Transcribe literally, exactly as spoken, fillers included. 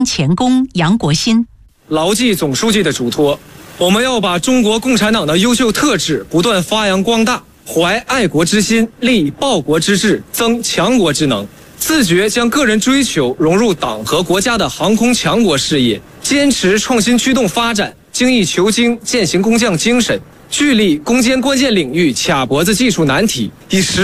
前功杨国新。 牢记总书记的嘱托，我们要把中国共产党的优秀特质不断发扬光大，怀爱国之心，立报国之志，增强国之能，自觉将个人追求融入党和国家的航空强国事业，坚持创新驱动发展，精益求精，践行工匠精神，聚力攻坚关键领域卡脖子技术难题，以实